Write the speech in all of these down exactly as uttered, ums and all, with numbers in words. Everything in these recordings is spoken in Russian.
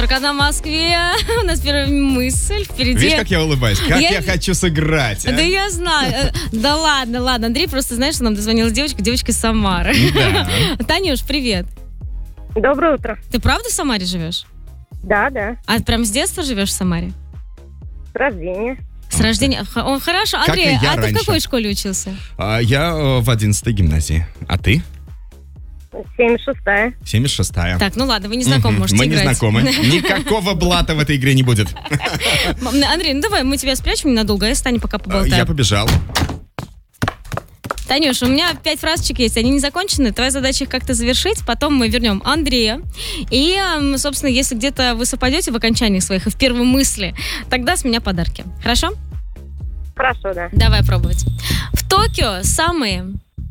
Когда в Москве у нас первая мысль впереди. Видишь, как я улыбаюсь? Как я, я хочу сыграть, а? Да я знаю. Да ладно, ладно. Андрей, просто знаешь, что нам дозвонилась девочка, девочка из Самары. Да. Танюш, привет. Доброе утро. Ты правда в Самаре живешь? Да, да. А прям с детства живешь в Самаре? С рождения. С рождения? Х- Хорошо. Как Андрей, и я а ты в раньше. какой школе учился? А, Я э, в одиннадцатой гимназии. А ты? семьдесят шестая. семьдесят шестая. Так, ну ладно, вы не знакомы, можете Мы не играть. знакомы. Никакого блата в этой игре не будет. Андрей, ну давай, мы тебя спрячем ненадолго, а я с Таней пока А, поболтаем. Я побежал. Танюш, у меня пять фразочек есть, они не закончены. Твоя задача их как-то завершить. Потом мы вернем Андрея. И, эм, собственно, если где-то вы совпадете в окончаниях своих и в первой мысли, тогда с меня подарки. Хорошо? Хорошо, да. Давай пробовать. В Токио самые...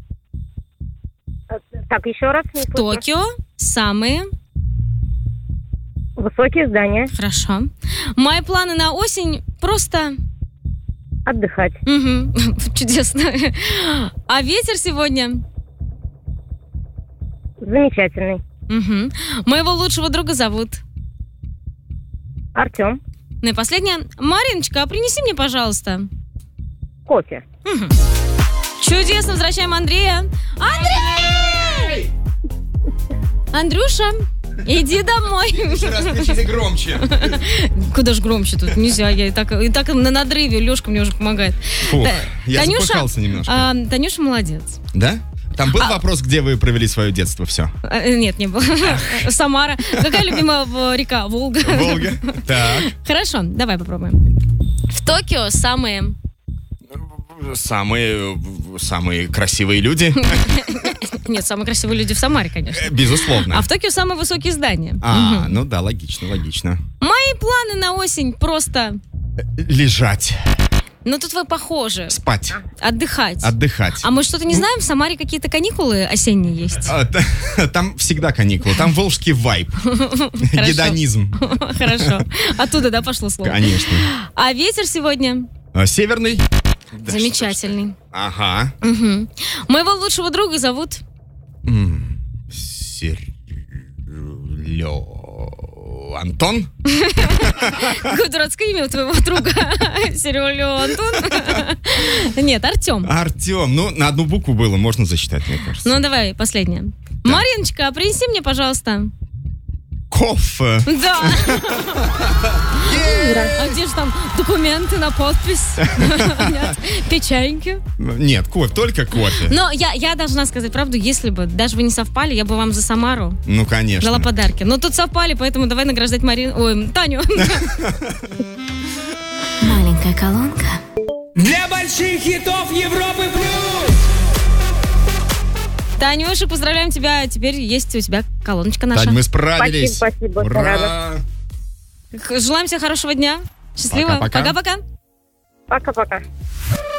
Так, еще раз. Не В слышно. Токио самые... Высокие здания. Хорошо. Мои планы на осень просто... Отдыхать. Мгм. Чудесно. А ветер сегодня... Замечательный. Мгм. Моего лучшего друга зовут... Артем. Ну и последнее. Мариночка, а принеси мне, пожалуйста. Кофе. Мгм. Чудесно, возвращаем Андрея. Андрей! Андрюша, иди домой. Еще раз кричите громче. Куда ж громче тут? Нельзя, я и так, и так на надрыве. Лешка мне уже помогает. Фух, Та- я Танюша, запыхался немножко. а, Танюша молодец. Да? Там был вопрос, где вы провели свое детство, все. А, нет, не было. Самара. Какая любимая в- река? Волга. Волга. Так. Хорошо, давай попробуем. В Токио самые... Самые, самые красивые люди. Нет, самые красивые люди в Самаре, конечно. Э, Безусловно. А в Токио самые высокие здания. А, Мгм. ну да, логично, логично. Мои планы на осень просто... Лежать, Ну, тут вы похожи. спать, Отдыхать. отдыхать. А мы что-то не знаем? В Самаре какие-то каникулы осенние есть? А, та- Там всегда каникулы, там волжский вайб, гедонизм, Хорошо. Оттуда, да, пошло слово? конечно. А ветер сегодня А, Северный? Да замечательный. что ж. Ага. Мгм. Моего лучшего друга зовут... М, Серлё... Антон? Какое дурацкое имя у твоего друга? Серега Антон? Нет, Артем. Артем. Ну, на одну букву было, можно засчитать, мне кажется. Ну, давай, последнее. Мариночка, принеси мне, пожалуйста. Кофе. Да. А где же там документы на подпись? Нет, печеньки. Нет, кофе, только кофе. Но я, я должна сказать правду, если бы даже вы не совпали, я бы вам за Самару Ну, конечно. дала подарки. Но тут совпали, поэтому давай награждать Марину... Ой, Таню. Маленькая колонка. Для больших хитов Европы плюс! Танюша, поздравляем тебя. Теперь есть у тебя колоночка наша. Тань, мы справились. Спасибо, спасибо, Ура! Желаем тебе хорошего дня. Счастливо. Пока-пока. Пока-пока. Пока-пока.